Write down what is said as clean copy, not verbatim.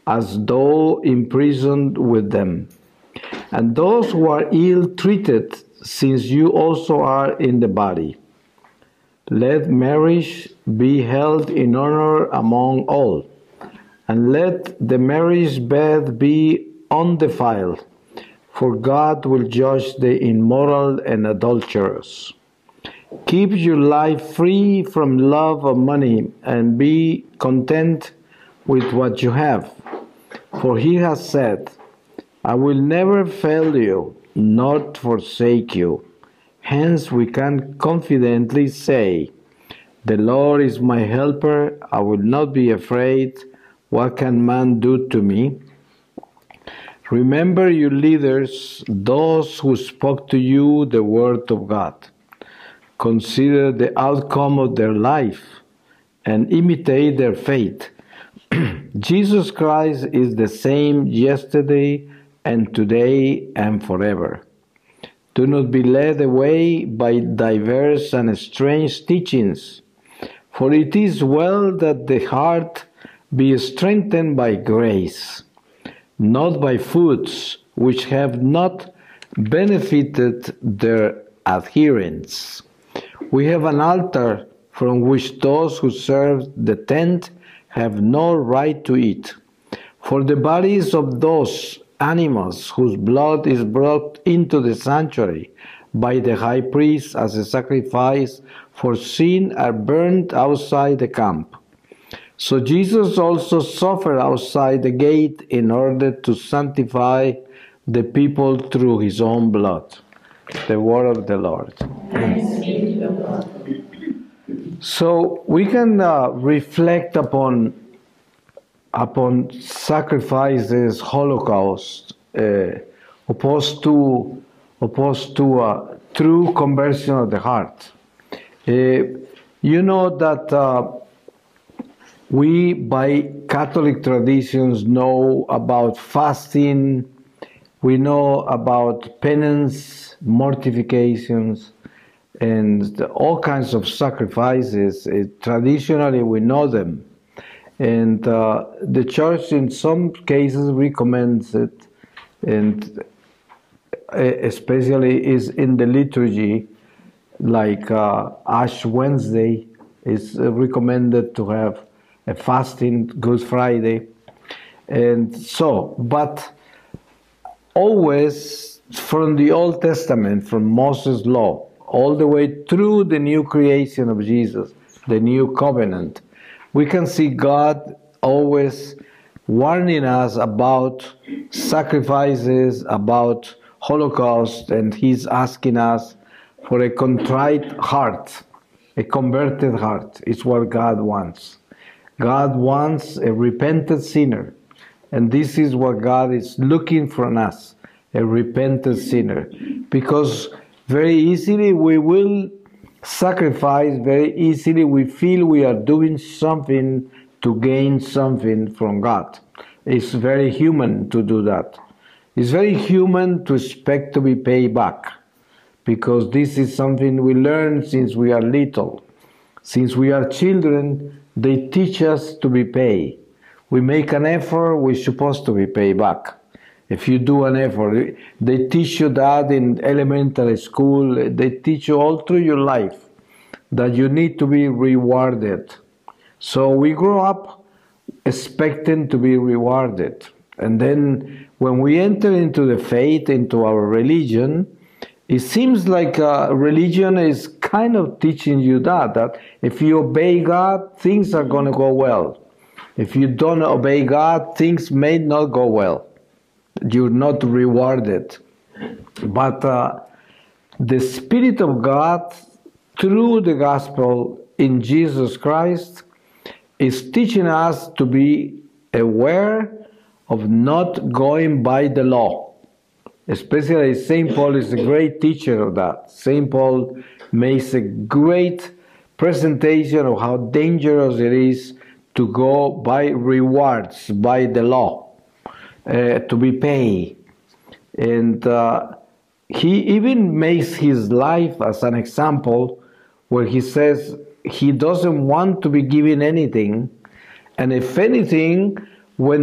as though imprisoned with them, and those who are ill-treated, since you also are in the body. Let marriage be held in honor among all, and let the marriage bed be undefiled, for God will judge the immoral and adulterous. Keep your life free from love of money, and be content with what you have. For he has said, I will never fail you, nor forsake you. Hence we can confidently say, the Lord is my helper, I will not be afraid. What can man do to me? Remember your leaders, those who spoke to you the word of God. Consider the outcome of their life and imitate their faith. Jesus Christ is the same yesterday and today and forever. Do not be led away by diverse and strange teachings, for it is well that the heart be strengthened by grace, not by foods which have not benefited their adherents. We have an altar from which those who serve the tent have no right to eat. For the bodies of those animals whose blood is brought into the sanctuary by the high priest as a sacrifice for sin are burned outside the camp. So Jesus also suffered outside the gate in order to sanctify the people through his own blood. The word of the Lord. So we can reflect upon sacrifices, Holocaust, opposed to true conversion of the heart. You know that we, by Catholic traditions, know about fasting. We know about penance, mortifications, and all kinds of sacrifices. Traditionally, we know them. And the Church, in some cases, recommends it, and especially is in the liturgy, like Ash Wednesday is recommended to have a fasting, Good Friday. And so, but always from the Old Testament, from Moses' law, all the way through the new creation of Jesus, the new covenant, we can see God always warning us about sacrifices, about Holocaust, and he's asking us for a contrite heart, a converted heart. It's what God wants. God wants a repentant sinner, and this is what God is looking from us, a repentant sinner, because very easily we will sacrifice, very easily we feel we are doing something to gain something from God. It's very human to do that. It's very human to expect to be paid back, because this is something we learn since we are little. Since we are children, they teach us to be paid. We make an effort, we're supposed to be paid back. If you do an effort, they teach you that in elementary school, they teach you all through your life that you need to be rewarded. So we grow up expecting to be rewarded. And then when we enter into the faith, into our religion, it seems like religion is kind of teaching you that if you obey God, things are going to go well. If you don't obey God, things may not go well. You're not rewarded. But the Spirit of God, through the gospel in Jesus Christ, is teaching us to be aware of not going by the law. Especially St. Paul is a great teacher of that. St. Paul makes a great presentation of how dangerous it is to go by rewards, by the law. To be paid. And he even makes his life as an example where he says he doesn't want to be given anything, and if anything,